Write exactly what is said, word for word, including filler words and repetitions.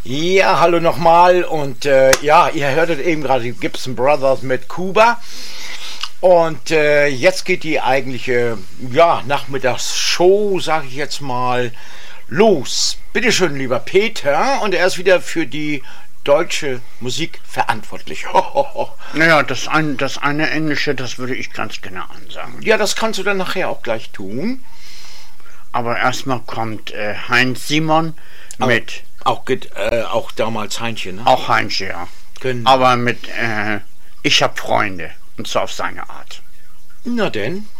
Ja, hallo nochmal und äh, ja, ihr hörtet eben gerade die Gibson Brothers mit Kuba und äh, jetzt geht die eigentliche, ja, Nachmittagsshow, sage ich jetzt mal, los. Bitteschön, lieber Peter, und er ist wieder für die deutsche Musik verantwortlich. Naja, das, ein, das eine Englische, das würde ich ganz genau ansagen. Ja, das kannst du dann nachher auch gleich tun. Aber erstmal kommt äh, Heinz Simon mit... Auch, äh, auch damals Heinchen, ne? Auch Heinchen, ja. Genau. Aber mit äh, Ich hab Freunde. Und zwar auf seine Art. Na denn.